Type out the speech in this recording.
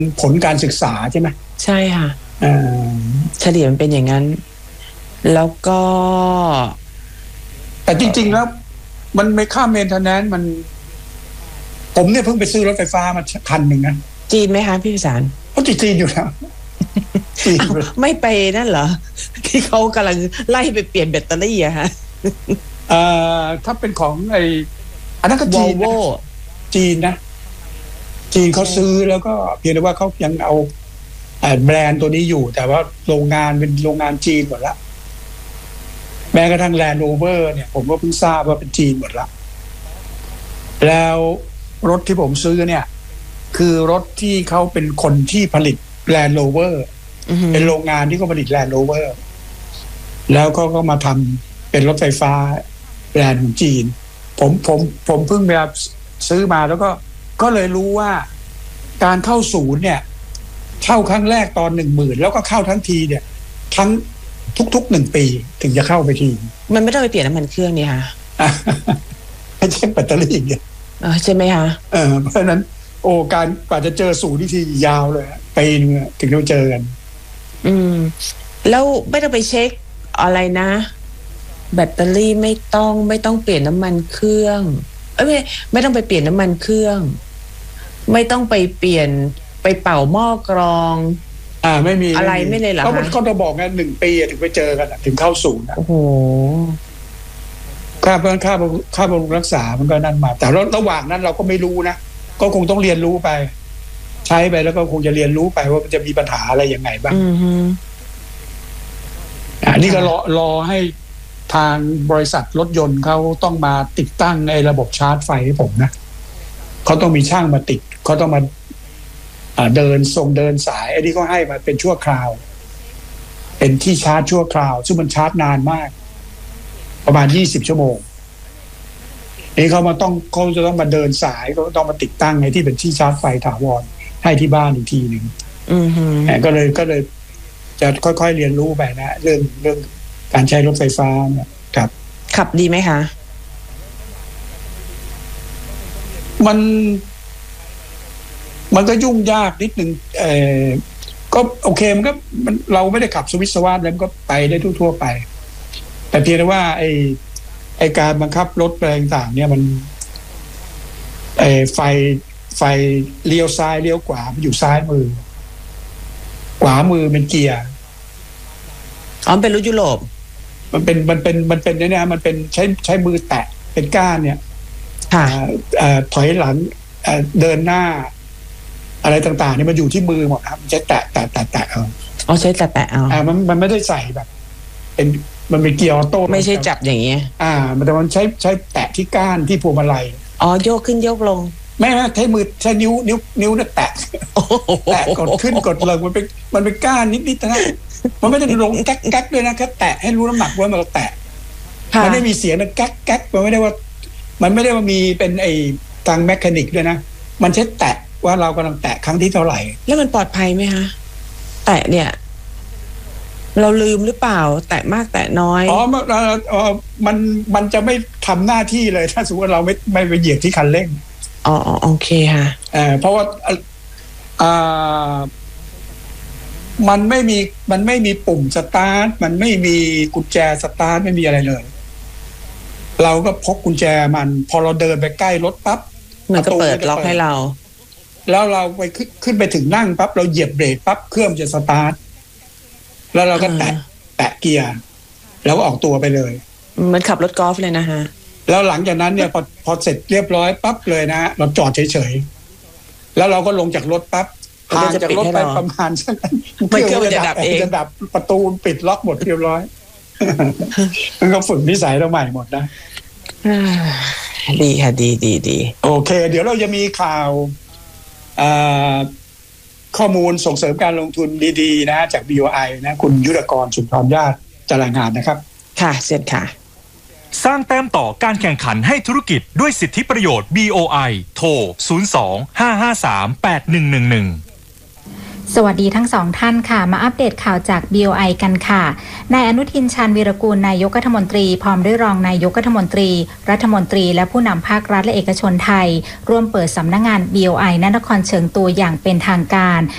ผลการศึกษาใช่ไหมใช่ค่ะเฉลี่ยมันเป็นอย่างนั้นแล้วก็แต่จริงๆแล้วมันไม่ค่าเมนเทนแนนซ์มันผมเนี่ยเพิ่งไปซื้อรถไฟฟ้ามาคันหนึ่งนะจีนไหมคะพี่พิสารเขาจีนอยู่แล้วจีนไม่ไปนั่นเหรอที่เขากำลังไล่ไปเปลี่ยนแบตเตอรี่อะฮะถ้าเป็นของอันนั้นก็จีนนะจีนเขาซื้อแล้วก็เพียงแต่ว่าเขายังเอาแบรนด์ตัวนี้อยู่แต่ว่าโรงงานเป็นโรงงานจีนหมดละแม้กระทั่ง Land Rover เนี่ยผมก็เพิ่งทราบว่าเป็นจีนหมดละแล้วรถที่ผมซื้อเนี่ยคือรถที่เขาเป็นคนที่ผลิต Land Rover เป็นโรงงานที่เขาผลิต Land Rover แล้วก็มาทำเป็นรถไฟฟ้าแบรนด์ของจีนผมเพิ่งไปซื้อมาแล้วก็เลยรู้ว่าการเข้าศูนย์เนี่ยเข้าครั้งแรกตอน 10,000 แล้วก็เข้าทั้งทีเนี่ยทั้งทุก1 ปีถึงจะเข้าไปทีมันไม่ต้องไปเปลี่ยนน้ำมันเครื่องนี่ค่ะไม่ใช่แบตเตอรี่เนี่ยใช่ไหมคะเพราะฉะนั้นการกว่าจะเจอศูนย์ที่ทียาวเลยปีนึงถึงจะเจอกันแล้วไม่ต้องไปเช็คอะไรนะแบตเตอรี่ไม่ต้องเปลี่ยนน้ำมันเครื่องไม่ต้องไปเปลี่ยนน้ำมันเครื่องไม่ต้องไปเปลี่ยนไปเป่าหม้อกรองไม่มีอะไรไม่เลยเหรอคะเขาจะบอกไง1 ปีถึงไปเจอกันถึงเข้าศูนย์โอ้โหค่าบำรุงรักษามันก็นั่นมาแต่ระหว่างนั้นเราก็ไม่รู้นะก็คงต้องเรียนรู้ไปใช้ไปแล้วก็คงจะเรียนรู้ไปว่ามันจะมีปัญหาอะไรยังไงบ้างนี่ก็รอให้ทางบริษัทรถยนต์เขาต้องมาติดตั้งในระบบชาร์จไฟให้ผมนะเขาต้องมีช่างมาติดเขาต้องมาเดินสายไอ้นี่เขาให้มาเป็นชั่วคราวเป็นที่ชาร์จชั่วคราวซึ่งมันชาร์จนานมากประมาณ20 ชั่วโมงนี่เขาจะต้องมาเดินสายเขาต้องมาติดตั้งในที่เป็นที่ชาร์จไฟถาวรให้ที่บ้านอีกทีหนึ่งก็เลยจะค่อยๆเรียนรู้ไปนะเรื่องการใช้รถไฟฟ้าเนี่ยครับขับดีไหมคะมันก็ยุ่งยากนิดนึงก็โอเคมันเราไม่ได้ขับสวิสวาทแล้วก็ไปได้ทั่วไปแต่เพียงแต่ว่าไอการบังคับรถอะไรต่างๆเนี่ยมันไฟเลี้ยวซ้ายเลี้ยวขวามันอยู่ซ้ายมือขวามือเป็นเกียร์เป็นรถยุโรปมันเป็นเนี่ยมันเป็นใช้มือแตะเป็นก้านเนี่ยถอยหลังเดินหน้าอะไรต่างๆนี่มันอยู่ที่มือหมดครับใช้แตะใช้แตะมันไม่ได้ใส่แบบมันเป็นเกียร์ออโต้ไม่ใช่จับอย่างเงี้ยแต่มันใช้แตะที่ก้านที่พวงมาลัยโยกขึ้นโยกลงไม่ใช้มือใช้นิ้วเนี่ยแตะกดขึ้นกดลงมันเป็นก้านนิดๆนะมันไม่ได้ลงแก๊กๆด้วยนะแค่แตะให้รู้น้ำหนักว่ามันแตะมันไม่มีเสียงนะแก๊กมันไม่ได้ว่ามีเป็นทางแมคานิกด้วยนะมันใช้แตะว่าเรากำลังแตะครั้งที่เท่าไหร่แล้วมันปลอดภัยไหมคะแตะเนี่ยเราลืมหรือเปล่าแตะมากแตะน้อยมันจะไม่ทำหน้าที่เลยถ้าสมมติเราไม่ไปเหยียบที่คันเร่งโอเคค่ะเพราะว่ามันไม่มีปุ่มสตาร์ทมันไม่มีกุญแจสตาร์ทไม่มีอะไรเลยเราก็พกกุญแจมันพอเราเดินไปใกล้รถปั๊บมันก็เปิดล็อกให้เราแล้วเราไปขึ้นไปถึงนั่งปั๊บเราเหยียบเบรกปั๊บเครื่องจะสตาร์ทแล้วเราก็แตะเกียร์แล้วก็ออกตัวไปเลยมันขับรถกอล์ฟเลยนะฮะแล้วหลังจากนั้นเนี่ยพอเสร็จเรียบร้อยปั๊บเลยนะเราจอดเฉยๆแล้วเราก็ลงจากรถปั๊บห่างจากรถไปประมาณสักเครื่องจะดับเองจะดับประตูปิดล็อกหมดเรียบร้อยมันก็ฝึกนิสัยเราใหม่หมดนะดีค่ะดีโอเคเดี๋ยวเราจะมีข่าวข้อมูลส่งเสริมการลงทุนดีๆนะจาก BOI นะคุณยุทธกรสุนทรญาติจะรายงานนะครับค่ะเชิญค่ะสร้างแต้มต่อการแข่งขันให้ธุรกิจด้วยสิทธิประโยชน์ BOI โทร 02-553-8111 สวัสดีทั้งสองท่านค่ะมาอัปเดตข่าวจาก BOI กันค่ะนายอนุทินชาญวีรกูลนายกรัฐมนตรีพร้อมด้วยรองนายกรัฐมนตรีและผู้นำภาครัฐและเอกชนไทยร่วมเปิดสำนักงาน BOI ณนครเชิงตูอย่างเป็นทางการ